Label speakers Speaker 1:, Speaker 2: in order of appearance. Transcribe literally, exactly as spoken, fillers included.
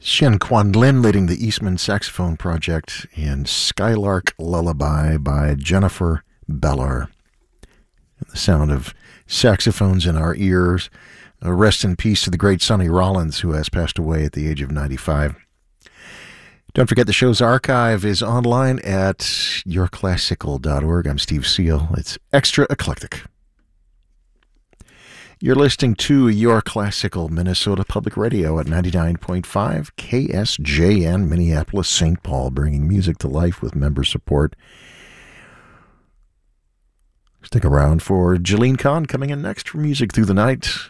Speaker 1: Shen Quan Lin leading the Eastman Saxophone Project in Skylark Lullaby by Jennifer Beller. And the sound of saxophones in our ears. Uh, rest in peace to the great Sonny Rollins, who has passed away at the age of ninety-five. Don't forget the show's archive is online at your classical dot org. I'm Steve Seal. It's extra eclectic. You're listening to Your Classical Minnesota Public Radio at ninety-nine point five K S J N, Minneapolis, Saint Paul, bringing music to life with member support. Stick around for Jeline Kahn coming in next for Music Through the Night.